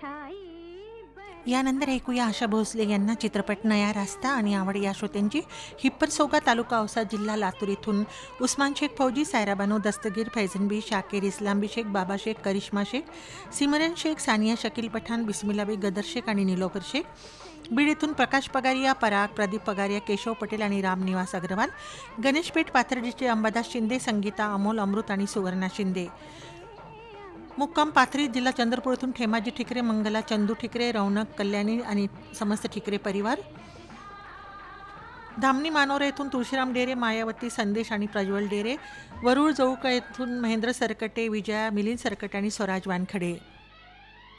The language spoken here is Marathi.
यानंतर ऐकूया आशा भोसले यांना चित्रपट नया रास्ता आणि आवड या श्रोत्यांची. हिप्परसोगा तालुका औसा जिल्हा लातूर इथून उस्मान शेख फौजी, सायरा बानो, दस्तगीर, फैजन बी, शाकीर, इस्लाम शेख, बाबा शेख, करिश्मा शेख, सिमरन शेख, सानिया शकील पठाण, बिस्मिलाबी, गदर शेख आणि निलोफर शेख. बीड येथून प्रकाश पगारिया, पराग, प्रदीप पगारिया, केशव पटेल आणि रामनिवास अग्रवाल. गणेशपेठ पाथर्डीचे अंबादास शिंदे, संगीता, अमोल, अमृत आणि सुवर्णा शिंदे. मुक्काम पाथरी जिल्हा चंद्रपूर येथून ठेमाजी ठिकरे, मंगला, चंदू ठिकरे, रौनक, कल्याणी आणि समस्त ठिकरे परिवार. धामणी मानोरा येथून तुळशीराम डेरे, मायावती, संदेश आणि प्रज्वल डेरे. वरुळ जवळका येथून महेंद्र सरकटे, विजया, मिलिंद सरकटे आणि स्वराज वानखडे.